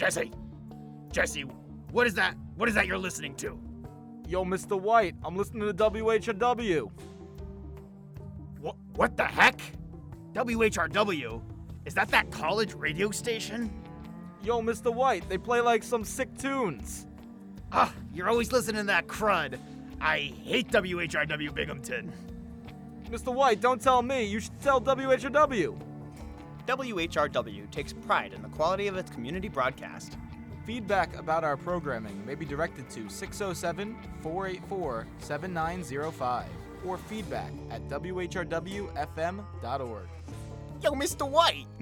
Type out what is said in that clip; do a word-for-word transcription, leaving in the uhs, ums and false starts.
Jesse! Jesse, what is that? What is that you're listening to? Yo, Mister White, I'm listening to W H R W. What, what the heck? W H R W? Is that that college radio station? Yo, Mister White, they play like some sick tunes. Ah, you're always listening to that crud. I hate W H R W Binghamton. Mister White, don't tell me. You should tell W H R W. W H R W takes pride in the quality of its community broadcast. Feedback about our programming may be directed to six oh seven, four eight four, seven nine oh five or feedback at W H R W F M dot org. Yo, Mister White!